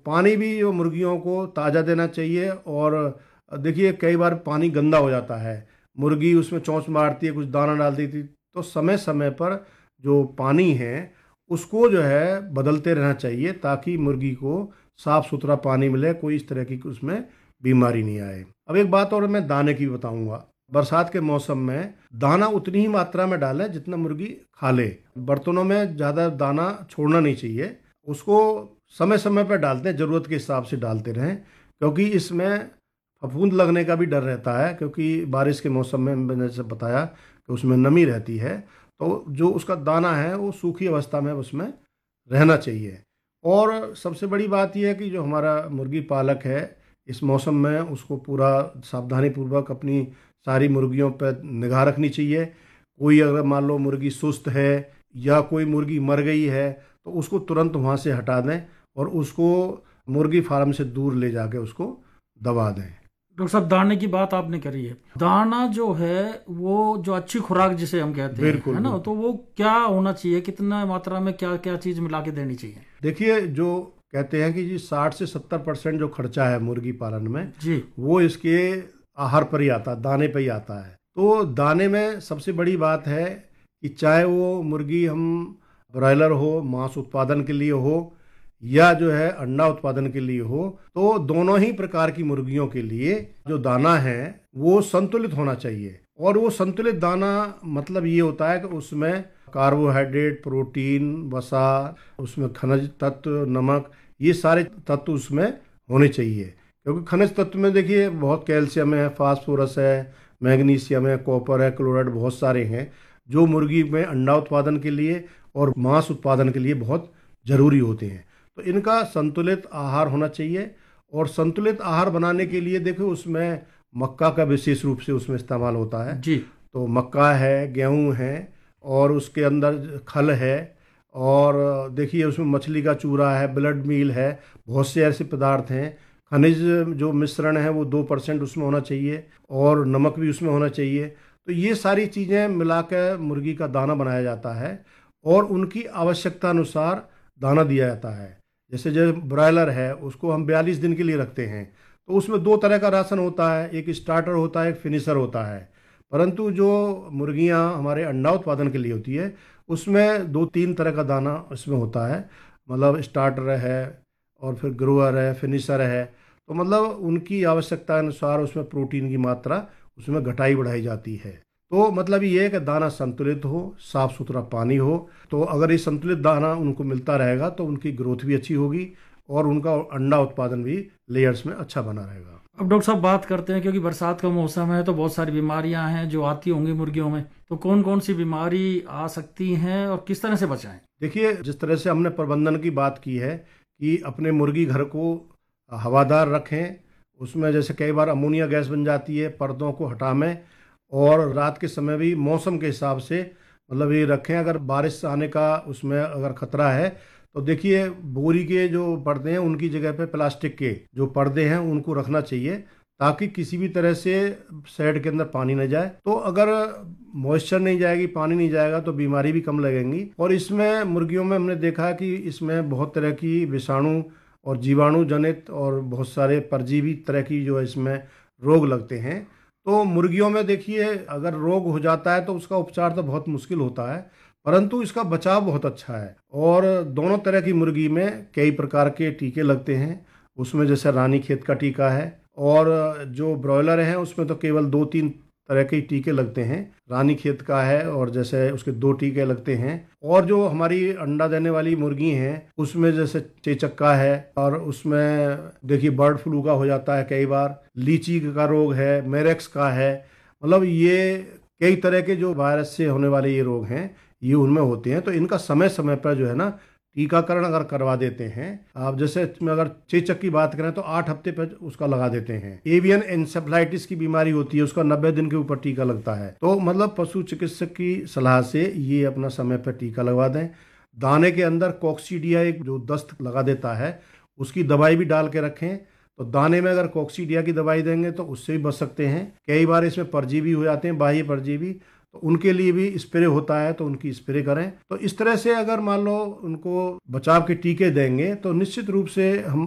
पानी भी जो मुर्गियों को ताज़ा देना चाहिए। और देखिए कई बार पानी गंदा हो जाता है, मुर्गी उसमें चोंच मारती है, कुछ दाना डाल देती, तो समय समय पर जो पानी है उसको जो है बदलते रहना चाहिए ताकि मुर्गी को साफ सुथरा पानी मिले, कोई इस तरह की उसमें बीमारी नहीं आए। अब एक बात और मैं दाने की बताऊंगा। बरसात के मौसम में दाना उतनी ही मात्रा में डालें जितना मुर्गी खा ले। बर्तनों में ज़्यादा दाना छोड़ना नहीं चाहिए, उसको समय समय पर डालते हैं, ज़रूरत के हिसाब से डालते रहें, क्योंकि इसमें फफूंद लगने का भी डर रहता है, क्योंकि बारिश के मौसम में मैंने जैसे बताया कि उसमें नमी रहती है, तो जो उसका दाना है वो सूखी अवस्था में उसमें रहना चाहिए। और सबसे बड़ी बात यह है कि जो हमारा मुर्गी पालक है इस मौसम में उसको पूरा सावधानी पूर्वक अपनी सारी मुर्गियों पर निगाह रखनी चाहिए। कोई अगर मान लो मुर्गी सुस्त है या कोई मुर्गी मर गई है तो उसको तुरंत वहाँ से हटा दें और उसको मुर्गी फार्म से दूर ले जाके उसको दबा दें। डॉक्टर साहब, दाने की बात आपने करी है। दाना जो है वो जो अच्छी खुराक जिसे हम कहते हैं, बिल्कुल है ना, बिल्कुल। तो वो क्या होना चाहिए, कितना मात्रा में क्या क्या चीज मिला के देनी चाहिए? देखिए जो कहते हैं कि जी 60 से 70% जो खर्चा है मुर्गी पालन में जी। वो इसके आहार पर ही आता है, दाने पर ही आता है। तो दाने में सबसे बड़ी बात है कि चाहे वो मुर्गी हम ब्रॉयलर हो, मांस उत्पादन के लिए हो, या जो है अंडा उत्पादन के लिए हो, तो दोनों ही प्रकार की मुर्गियों के लिए जो दाना है वो संतुलित होना चाहिए। और वो संतुलित दाना मतलब ये होता है कि उसमें कार्बोहाइड्रेट, प्रोटीन, वसा, उसमें खनिज तत्व, नमक, ये सारे तत्व उसमें होने चाहिए। क्योंकि खनिज तत्व में देखिए बहुत कैल्शियम है, फास्फोरस है, मैग्नीशियम है, कॉपर है, क्लोराइड, बहुत सारे हैं जो मुर्गी में अंडा उत्पादन के लिए और मांस उत्पादन के लिए बहुत ज़रूरी होते हैं। तो इनका संतुलित आहार होना चाहिए। और संतुलित आहार बनाने के लिए देखो उसमें मक्का का विशेष रूप से उसमें इस्तेमाल होता है। जी। तो मक्का है, गेहूं है, और उसके अंदर खल है, और देखिए उसमें मछली का चूरा है, ब्लड मील है, बहुत से ऐसे पदार्थ हैं। खनिज जो मिश्रण है वो 2% उसमें होना चाहिए, और नमक भी उसमें होना चाहिए। तो ये सारी चीज़ें मिलाकर मुर्गी का दाना बनाया जाता है और उनकी आवश्यकता अनुसार दाना दिया जाता है। जैसे जो ब्रॉयलर है उसको हम 42 दिन के लिए रखते हैं, तो उसमें दो तरह का राशन होता है, एक स्टार्टर होता है, एक फिनिशर होता है। परंतु जो मुर्गियां हमारे अंडा उत्पादन के लिए होती है उसमें दो तीन तरह का दाना उसमें होता है। मतलब स्टार्टर है, और फिर ग्रोअर है, फिनिशर है। तो मतलब उनकी आवश्यकता अनुसार उसमें प्रोटीन की मात्रा उसमें घटाई बढ़ाई जाती है। तो मतलब ये है कि दाना संतुलित हो, साफ सुथरा पानी हो। तो अगर ये संतुलित दाना उनको मिलता रहेगा तो उनकी ग्रोथ भी अच्छी होगी और उनका अंडा उत्पादन भी लेयर्स में अच्छा बना रहेगा। अब डॉक्टर साहब बात करते हैं, क्योंकि बरसात का मौसम है तो बहुत सारी बीमारियां हैं जो आती होंगी मुर्गियों में, तो कौन कौन सी बीमारी आ सकती हैं और किस तरह से बचाएं? देखिए जिस तरह से हमने प्रबंधन की बात की है कि अपने मुर्गी घर को हवादार रखें, उसमें जैसे कई बार अमोनिया गैस बन जाती है, पर्दों को हटावें, और रात के समय भी मौसम के हिसाब से मतलब ये रखें। अगर बारिश आने का उसमें अगर खतरा है तो देखिए बोरी के जो पर्दे हैं उनकी जगह पे प्लास्टिक के जो पर्दे हैं उनको रखना चाहिए, ताकि किसी भी तरह से शेड के अंदर पानी न जाए। तो अगर मॉइस्चर नहीं जाएगी, पानी नहीं जाएगा, तो बीमारी भी कम लगेंगी। और इसमें मुर्गियों में हमने देखा कि इसमें बहुत तरह की विषाणु और जीवाणु जनित और बहुत सारे परजीवी तरह की जो है इसमें रोग लगते हैं। तो मुर्गियों में देखिए अगर रोग हो जाता है तो उसका उपचार तो बहुत मुश्किल होता है, परंतु इसका बचाव बहुत अच्छा है। और दोनों तरह की मुर्गी में कई प्रकार के टीके लगते हैं। उसमें जैसे रानीखेत का टीका है, और जो ब्रॉयलर हैं उसमें तो केवल 2-3 तरह के टीके लगते हैं। रानीखेत का है और जैसे उसके 2 टीके लगते हैं। और जो हमारी अंडा देने वाली मुर्गी हैं उसमें जैसे चेचक का है, और उसमें देखिए बर्ड फ्लू का हो जाता है, कई बार लीची का रोग है, मेरेक्स का है। मतलब ये कई तरह के जो वायरस से होने वाले ये रोग हैं ये उनमें होते हैं। तो इनका समय समय पर जो है ना टीकाकरण अगर करवा देते हैं, आप जैसे इसमें अगर चेचक की बात करें तो 8 हफ्ते पर उसका लगा देते हैं। एवियन एन्सेफलाइटिस की बीमारी होती है, उसका 90 दिन के ऊपर टीका लगता है। तो मतलब पशु चिकित्सक की सलाह से ये अपना समय पर टीका लगवा दें। दाने के अंदर कॉक्सीडिया एक जो दस्त लगा देता है उसकी दवाई भी डाल के रखें। तो दाने में अगर कॉक्सीडिया की दवाई देंगे तो उससे भी बच सकते हैं। कई बार इसमें परजीवी हो जाते हैं, बाह्य परजीवी, तो उनके लिए भी स्प्रे होता है, तो उनकी स्प्रे करें। तो इस तरह से अगर मान लो उनको बचाव के टीके देंगे तो निश्चित रूप से हम